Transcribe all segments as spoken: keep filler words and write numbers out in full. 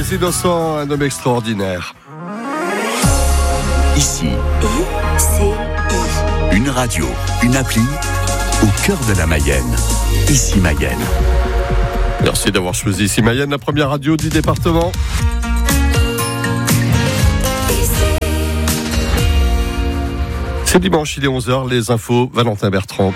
les innocents, un homme extraordinaire. Ici, I C I. une radio, une appli, au cœur de la Mayenne. Ici Mayenne. Merci d'avoir choisi Ici Mayenne, la première radio du département. C'est dimanche, il est onze heures, les infos, Valentin Bertrand.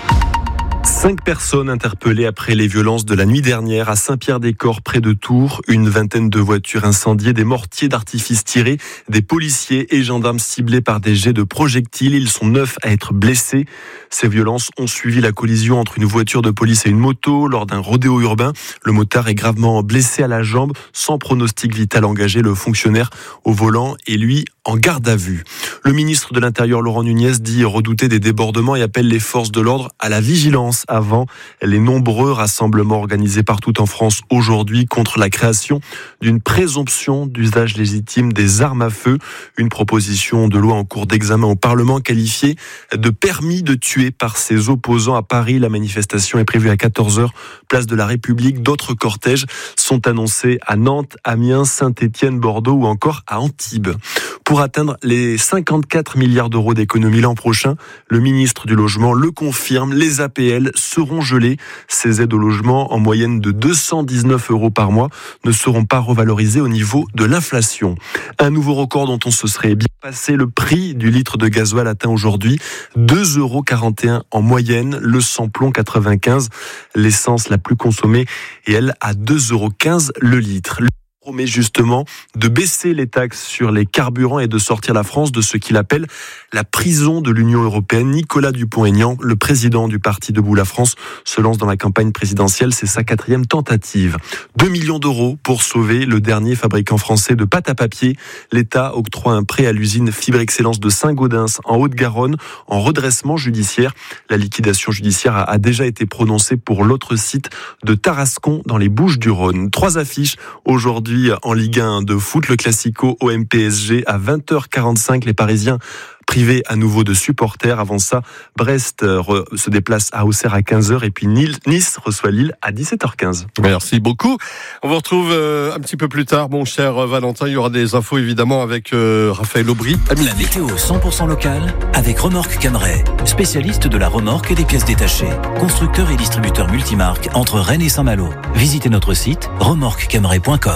Cinq personnes interpellées après les violences de la nuit dernière à Saint-Pierre-des-Corps, près de Tours. Une vingtaine de voitures incendiées, des mortiers d'artifice tirés, des policiers et gendarmes ciblés par des jets de projectiles. Ils sont neuf à être blessés. Ces violences ont suivi la collision entre une voiture de police et une moto lors d'un rodéo urbain. Le motard est gravement blessé à la jambe, sans pronostic vital engagé. Le fonctionnaire au volant est lui en garde à vue. Le ministre de l'Intérieur, Laurent Nunez, dit redouter des débordements et appelle les forces de l'ordre à la vigilance avant les nombreux rassemblements organisés partout en France aujourd'hui contre la création d'une présomption d'usage légitime des armes à feu. Une proposition de loi en cours d'examen au Parlement qualifiée de permis de tuer par ses opposants à Paris. La manifestation est prévue à quatorze heures, place de la République. D'autres cortèges sont annoncés à Nantes, Amiens, Saint-Étienne, Bordeaux ou encore à Antibes. Pour atteindre les cinquante-quatre milliards d'euros d'économie l'an prochain, le ministre du Logement le confirme, les A P L seront gelées. Ces aides au logement, en moyenne de deux cent dix-neuf euros par mois, ne seront pas revalorisées au niveau de l'inflation. Un nouveau record dont on se serait bien passé. Le prix du litre de gasoil atteint aujourd'hui deux euros quarante et un en moyenne, le sans-plomb quatre-vingt-quinze, l'essence la plus consommée, et elle à deux euros quinze le litre. Promet justement de baisser les taxes sur les carburants et de sortir la France de ce qu'il appelle la prison de l'Union européenne. Nicolas Dupont-Aignan, le président du parti Debout la France, se lance dans la campagne présidentielle. C'est sa quatrième tentative. deux millions d'euros pour sauver le dernier fabricant français de pâte à papier. L'État octroie un prêt à l'usine Fibre Excellence de Saint-Gaudens en Haute-Garonne en redressement judiciaire. La liquidation judiciaire a déjà été prononcée pour l'autre site de Tarascon dans les Bouches-du-Rhône. Trois affiches aujourd'hui en Ligue un de foot, le Classico O M P S G à vingt heures quarante-cinq. Les Parisiens privés à nouveau de supporters. Avant ça, Brest se déplace à Auxerre à quinze heures et puis Nice reçoit Lille à dix-sept heures quinze. Merci beaucoup. On vous retrouve euh, un petit peu plus tard, mon cher Valentin. Il y aura des infos évidemment avec euh, Raphaël Aubry. La météo cent pour cent locale avec Remorque Camray, spécialiste de la remorque et des pièces détachées. Constructeur et distributeur multimarque entre Rennes et Saint-Malo. Visitez notre site remorque camray point com.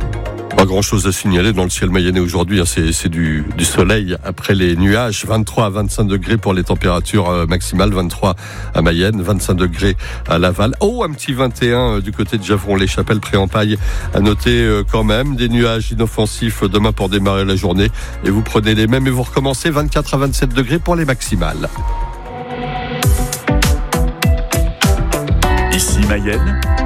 Pas grand chose à signaler dans le ciel mayennais aujourd'hui, c'est, c'est du, du soleil après les nuages, vingt-trois à vingt-cinq degrés pour les températures maximales, vingt-trois à Mayenne, vingt-cinq degrés à Laval. Oh, un petit vingt et un du côté de Javron-les-Chapelles, Pré-en-Paille. À noter quand même des nuages inoffensifs demain pour démarrer la journée. Et vous prenez les mêmes et vous recommencez vingt-quatre à vingt-sept degrés pour les maximales. Ici Mayenne.